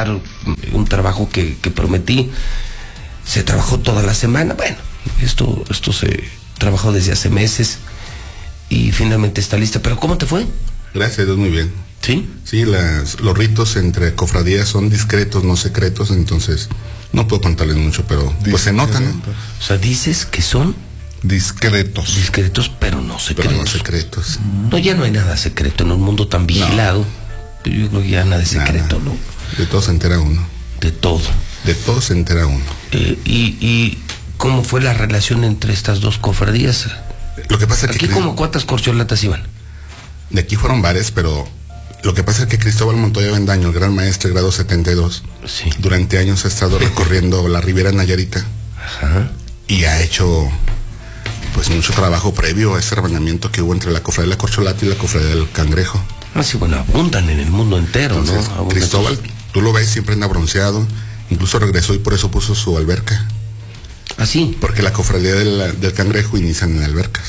trabajar un trabajo que prometí. Se trabajó toda la semana. Bueno, esto se trabajó desde hace meses y finalmente está lista. ¿Pero cómo te fue? Gracias a Dios, muy bien. ¿Sí? Sí, los ritos entre cofradías son discretos, no secretos, entonces no puedo contarles mucho, pero pues se nota, ¿no? O sea, dices que son discretos. Discretos, pero no secretos. Pero no secretos. No, ya no hay nada secreto en un mundo tan vigilado. No. Yo creo que ya nada es secreto, ¿no? De todo se entera uno. De todo. De todo se entera uno. ¿Y cómo fue la relación entre estas dos cofradías? Lo que pasa es que... ¿Aquí como cuántas corcholatas iban? De aquí fueron varias, pero lo que pasa es que Cristóbal Montoya Bendaño, el gran maestro de grado 72, sí, durante años ha estado recorriendo la Riviera Nayarita. Ajá. Y ha hecho pues mucho trabajo previo a ese hermanamiento que hubo entre la cofradía de la corcholata y la cofradía del cangrejo. Ah, sí, bueno, abundan en el mundo entero. Entonces, ¿no? Cristóbal, tú lo ves, siempre anda bronceado, incluso regresó y por eso puso su alberca. ¿Ah, sí? Porque la cofradía del cangrejo inician en albercas.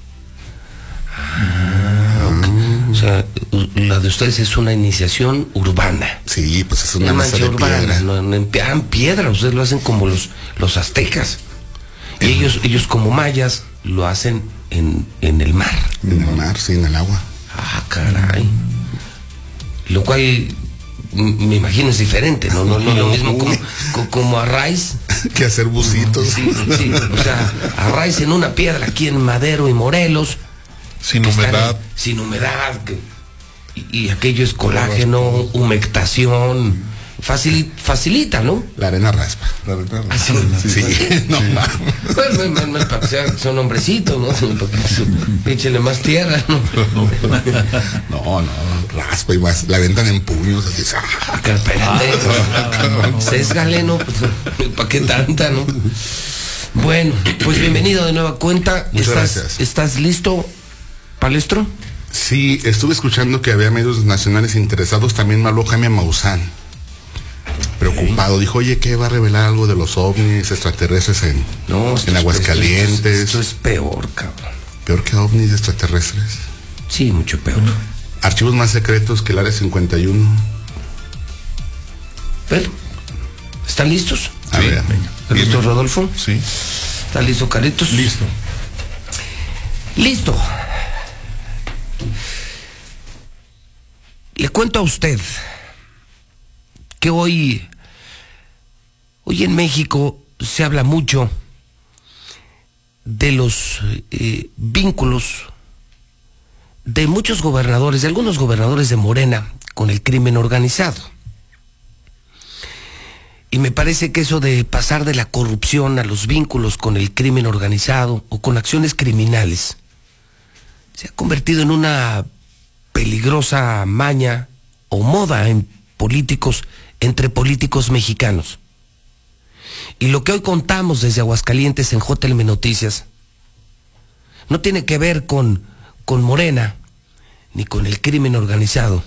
Okay. O sea, la de ustedes es una iniciación urbana. Sí, pues es una mancha de urbana, piedra. No, en piedra, ustedes lo hacen como los aztecas. Y ellos como mayas lo hacen en el mar. En el mar, sí, en el agua. Ah, caray. Lo cual me imagino es diferente, no lo mismo como a raíz que hacer bucitos. Sí, o sea, a raíz en una piedra aquí en Madero y Morelos, sin humedad, y aquello es colágeno, humectación, facilita, ¿no? La arena raspa. Sí, no, sí. Bueno, no es para que sea un hombrecito, ¿no? Échele más tierra, ¿no? No, raspa y más, la vendan en puños, así. Espérate, sésgale, ¿no? Pues, ¿para qué tanta, no? Bueno, pues bienvenido de nueva cuenta. Gracias. ¿Estás listo, Palestro? Sí, estuve escuchando que había medios nacionales interesados, también me habló Jaime Maussan. Preocupado, dijo, oye, ¿qué va a revelar algo de los ovnis extraterrestres en Aguascalientes? Esto es peor, cabrón. ¿Peor que ovnis extraterrestres? Sí, mucho peor. Archivos más secretos que el Área 51. Pero, ¿están listos? A ver, venga. ¿Estás listo, Rodolfo? Sí. ¿Está listo, Carlitos? Listo. Listo. Le cuento a usted que hoy en México se habla mucho de los vínculos de muchos gobernadores, de algunos gobernadores de Morena con el crimen organizado. Y me parece que eso de pasar de la corrupción a los vínculos con el crimen organizado o con acciones criminales se ha convertido en una peligrosa maña o moda entre políticos mexicanos. Y lo que hoy contamos desde Aguascalientes en JLM Noticias no tiene que ver con Morena ni con el crimen organizado,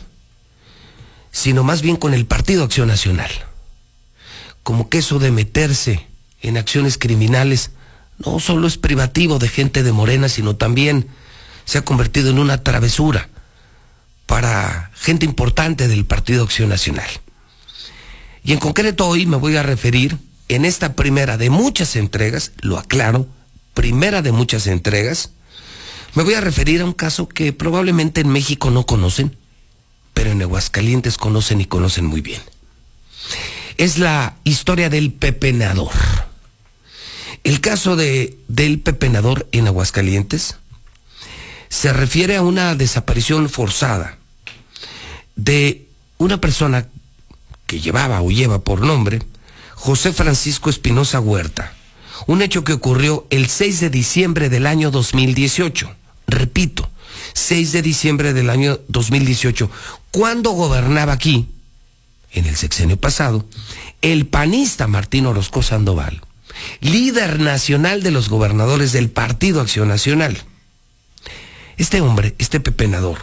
sino más bien con el Partido Acción Nacional. Como que eso de meterse en acciones criminales no solo es privativo de gente de Morena, sino también se ha convertido en una travesura para gente importante del Partido Acción Nacional. Y en concreto hoy me voy a referir, en esta primera de muchas entregas, lo aclaro, primera de muchas entregas, me voy a referir a un caso que probablemente en México no conocen, pero en Aguascalientes conocen y conocen muy bien. Es la historia del pepenador. El caso del pepenador en Aguascalientes se refiere a una desaparición forzada de una persona que llevaba o lleva por nombre José Francisco Espinosa Huerta. Un hecho que ocurrió el 6 de diciembre del año 2018. Repito, 6 de diciembre del año 2018, cuando gobernaba aquí, en el sexenio pasado, el panista Martín Orozco Sandoval, líder nacional de los gobernadores del Partido Acción Nacional. Este hombre, este pepenador,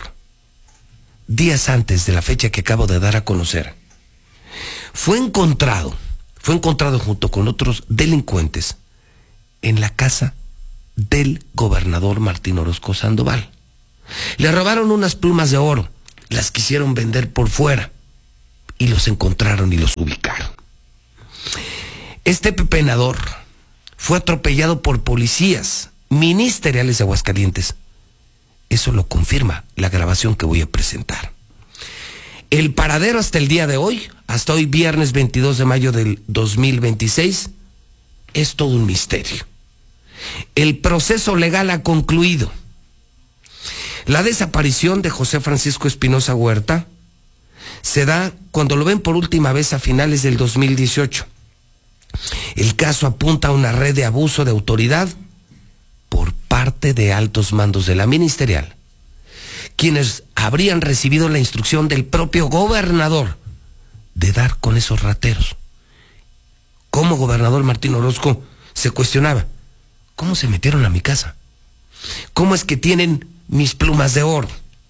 días antes de la fecha que acabo de dar a conocer, fue encontrado junto con otros delincuentes en la casa del gobernador Martín Orozco Sandoval. Le robaron unas plumas de oro, las quisieron vender por fuera y los encontraron y los ubicaron. Este pepenador fue atropellado por policías ministeriales de Aguascalientes. Eso lo confirma la grabación que voy a presentar. El paradero hasta el día de hoy, hasta hoy viernes 22 de mayo del 2026, es todo un misterio. El proceso legal ha concluido. La desaparición de José Francisco Espinosa Huerta se da cuando lo ven por última vez a finales del 2018. El caso apunta a una red de abuso de autoridad por parte de altos mandos de la ministerial, quienes habrían recibido la instrucción del propio gobernador de dar con esos rateros. Como gobernador Martín Orozco se cuestionaba, ¿cómo se metieron a mi casa? ¿Cómo es que tienen mis plumas de oro?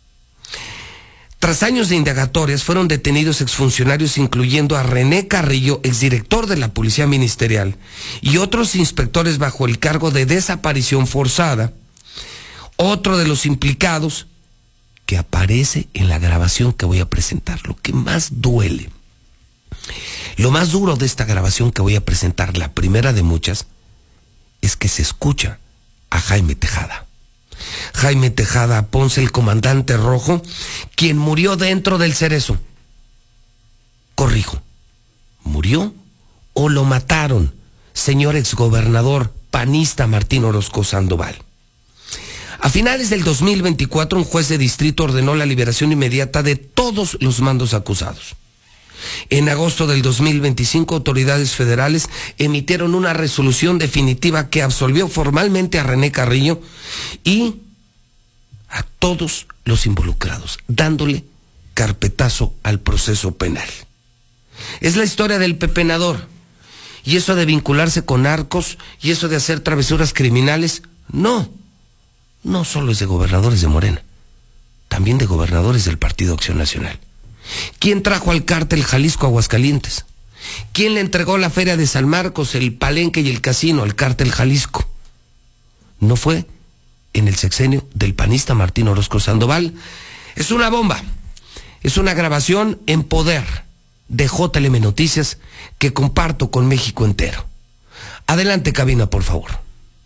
Tras años de indagatorias, fueron detenidos exfuncionarios, incluyendo a René Carrillo, exdirector de la Policía Ministerial, y otros inspectores bajo el cargo de desaparición forzada. Otro de los implicados que aparece en la grabación que voy a presentar. Lo que más duele, lo más duro de esta grabación que voy a presentar, la primera de muchas, es que se escucha a Jaime Tejada. Jaime Tejada Ponce, el comandante rojo, quien murió dentro del Cerezo. Corrijo, ¿murió o lo mataron, señor exgobernador panista Martín Orozco Sandoval? A finales del 2024, un juez de distrito ordenó la liberación inmediata de todos los mandos acusados. En agosto del 2025, autoridades federales emitieron una resolución definitiva que absolvió formalmente a René Carrillo y a todos los involucrados, dándole carpetazo al proceso penal. Es la historia del pepenador. Y eso de vincularse con narcos y eso de hacer travesuras criminales, no solo es de gobernadores de Morena, también de gobernadores del Partido Acción Nacional. ¿Quién trajo al cártel Jalisco a Aguascalientes? ¿Quién le entregó la feria de San Marcos, el palenque y el casino al cártel Jalisco? ¿No fue en el sexenio del panista Martín Orozco Sandoval? Es una bomba, es una grabación en poder de JLM Noticias que comparto con México entero. Adelante, cabina, por favor.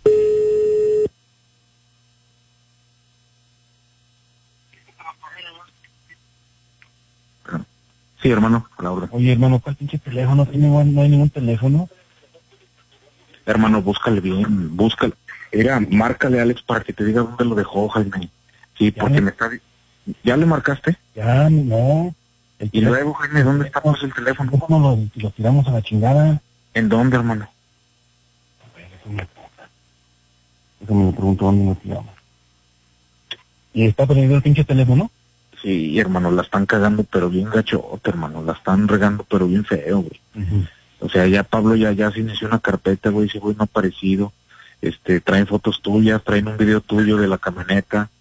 Sí, hermano, a la orden. Oye, hermano, ¿cuál pinche teléfono? No hay ningún teléfono. Hermano, búscale bien, búscale. Márcale a Alex para que te diga dónde lo dejó, Jaime. Sí, porque me está... ¿Ya le marcaste? Ya, no. Y luego, Jaime, ¿dónde está pues el teléfono? ¿Cómo lo tiramos a la chingada? ¿En dónde, hermano? A ver, déjame me pregunto dónde lo tiramos. ¿Y está perdido el pinche teléfono? Sí, hermano, la están cagando, pero bien gachote, hermano. La están regando, pero bien feo, güey. O sea, ya Pablo ya se inició una carpeta, güey. Ese güey no ha aparecido. Traen fotos tuyas, traen un video tuyo de la camioneta.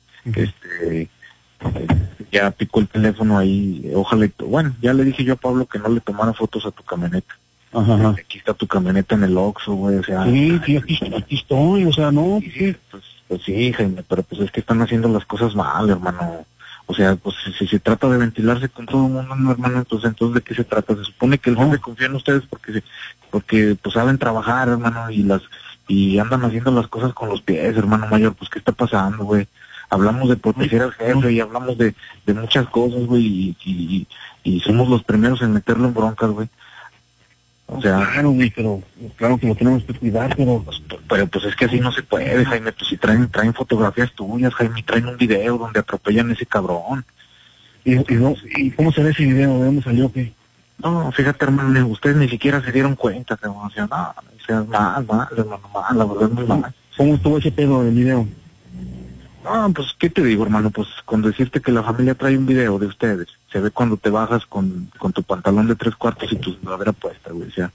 Ya picó el teléfono ahí. Ojalá, bueno, ya le dije yo a Pablo que no le tomara fotos a tu camioneta. Ajá. Aquí está tu camioneta en el Oxxo, güey, o sea... Sí, aquí estoy, o sea, no... Sí, pues sí, Jaime, pero pues es que están haciendo las cosas mal, hermano. O sea, pues si se trata de ventilarse con todo el mundo, no, hermano, entonces ¿de qué se trata? Se supone que el jefe confía en ustedes porque pues saben trabajar, hermano, y andan haciendo las cosas con los pies, hermano mayor. Pues ¿qué está pasando, güey? Hablamos de proteger al jefe y hablamos de muchas cosas, güey, y somos los primeros en meterlo en broncas, güey. O sea, claro, güey, pero claro que lo tenemos que cuidar, pero pues es que así no se puede, Jaime. Pues si traen fotografías tuyas, Jaime, traen un video donde atropellan a ese cabrón. ¿Y cómo se ve ese video? ¿De dónde salió? ¿Qué? No, fíjate, hermano, ustedes ni siquiera se dieron cuenta, cabrón. O sea, no, o sea, mal, hermano, mal, la verdad, muy mal. ¿Cómo estuvo ese pedo del video? No, pues, ¿qué te digo, hermano? Pues, con decirte que la familia trae un video de ustedes, se ve cuando te bajas con tu pantalón de 3/4 y tu sudadera puesta, güey, o sea,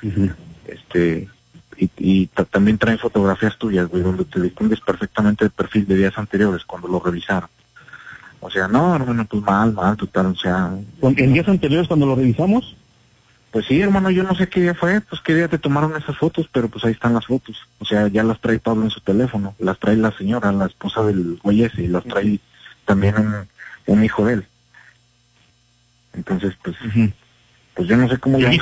también traen fotografías tuyas, güey, donde te distingues perfectamente el perfil de días anteriores, cuando lo revisaron. O sea, no, hermano, pues mal, total, o sea... ¿En días anteriores cuando lo revisamos? Pues sí, hermano, yo no sé qué día fue, pues qué día te tomaron esas fotos, pero pues ahí están las fotos. O sea, ya las trae Pablo en su teléfono, las trae la señora, la esposa del güey ese, y las trae también un hijo de él. Entonces, pues, Pues yo no sé cómo